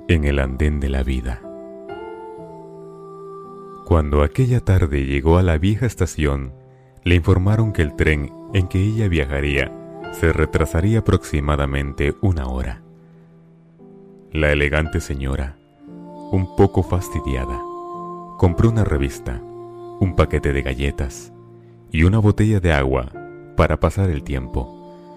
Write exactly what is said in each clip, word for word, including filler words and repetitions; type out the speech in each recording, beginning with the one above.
en el andén de la vida. Cuando aquella tarde llegó a la vieja estación, le informaron que el tren en que ella viajaría se retrasaría aproximadamente una hora. La elegante señora, un poco fastidiada, compró una revista, un paquete de galletas y una botella de agua para pasar el tiempo.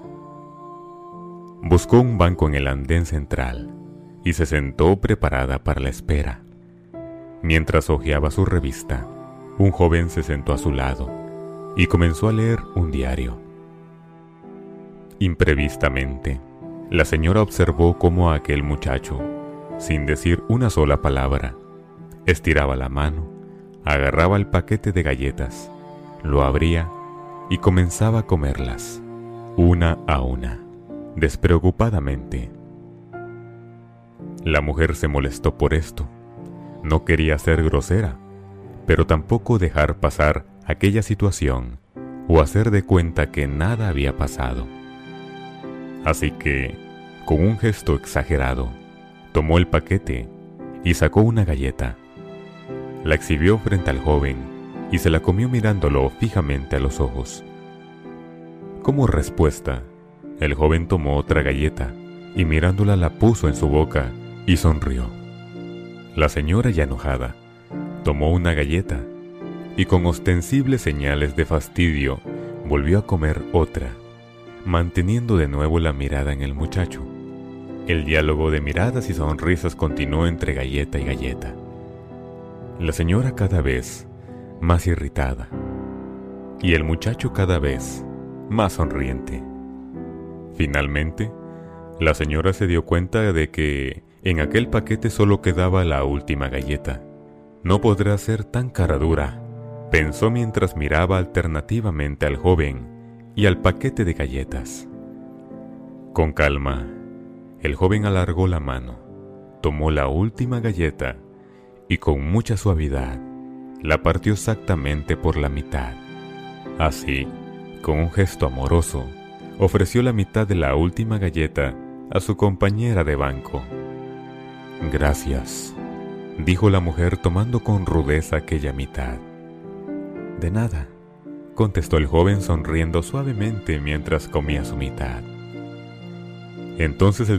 Buscó un banco en el andén central y se sentó preparada para la espera. Mientras hojeaba su revista, un joven se sentó a su lado y comenzó a leer un diario. Imprevistamente, la señora observó cómo aquel muchacho, sin decir una sola palabra, estiraba la mano, agarraba el paquete de galletas, lo abría y comenzaba a comerlas, una a una, despreocupadamente. La mujer se molestó por esto. No quería ser grosera, pero tampoco dejar pasar aquella situación o hacer de cuenta que nada había pasado. Así que, con un gesto exagerado, tomó el paquete y sacó una galleta. La exhibió frente al joven y se la comió mirándolo fijamente a los ojos. Como respuesta, el joven tomó otra galleta y mirándola la puso en su boca y sonrió. La señora, ya enojada, tomó una galleta y con ostensibles señales de fastidio volvió a comer otra, manteniendo de nuevo la mirada en el muchacho. El diálogo de miradas y sonrisas continuó entre galleta y galleta. La señora cada vez más irritada y el muchacho cada vez más sonriente. Finalmente, la señora se dio cuenta de que en aquel paquete solo quedaba la última galleta. No podrá ser tan cara dura, pensó mientras miraba alternativamente al joven y al paquete de galletas. Con calma, el joven alargó la mano, tomó la última galleta y con mucha suavidad la partió exactamente por la mitad. Así, con un gesto amoroso, ofreció la mitad de la última galleta a su compañera de banco. «Gracias», dijo la mujer tomando con rudeza aquella mitad. «De nada», contestó el joven sonriendo suavemente mientras comía su mitad. Entonces el